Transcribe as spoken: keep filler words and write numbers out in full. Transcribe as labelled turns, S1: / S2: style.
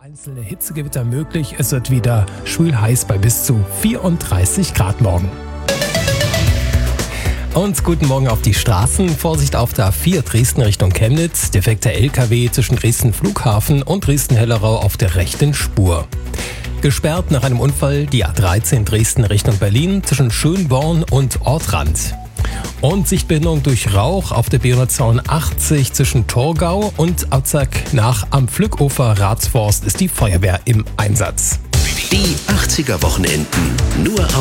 S1: Einzelne Hitzegewitter möglich. Es wird wieder schwül heiß bei bis zu vierunddreißig Grad morgen. Und guten Morgen auf die Straßen. Vorsicht auf der A vier Dresden Richtung Chemnitz. Defekter L K W zwischen Dresden Flughafen und Dresden-Hellerau auf der rechten Spur. Gesperrt nach einem Unfall die A dreizehn Dresden Richtung Berlin zwischen Schönborn und Ortrand. Und Sichtbehinderung durch Rauch auf der B hundertzweiundachtzig zwischen Torgau und Auzack nach am Pflückhofer Ratsforst ist die Feuerwehr im Einsatz.
S2: Die achtziger Wochenenden nur auf